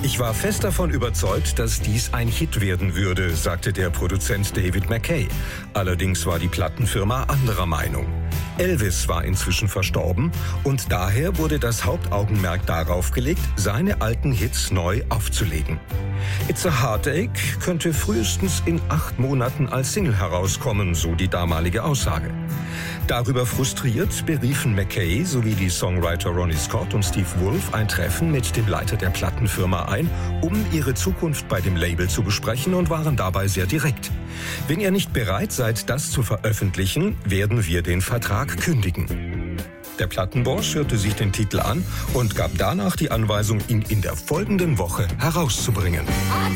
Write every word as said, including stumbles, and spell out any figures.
Ich war fest davon überzeugt, dass dies ein Hit werden würde, sagte der Produzent David Mackay. Allerdings war die Plattenfirma anderer Meinung. Elvis war inzwischen verstorben und daher wurde das Hauptaugenmerk darauf gelegt, seine alten Hits neu aufzulegen. It's a Heartache könnte frühestens in acht Monaten als Single herauskommen, so die damalige Aussage. Darüber frustriert beriefen Mackay sowie die Songwriter Ronnie Scott und Steve Wolf ein Treffen mit dem Leiter der Plattenfirma ein, um ihre Zukunft bei dem Label zu besprechen und waren dabei sehr direkt. Wenn ihr nicht bereit seid, das zu veröffentlichen, werden wir den Vertrag kündigen. Der Plattenboss hörte sich den Titel an und gab danach die Anweisung, ihn in der folgenden Woche herauszubringen.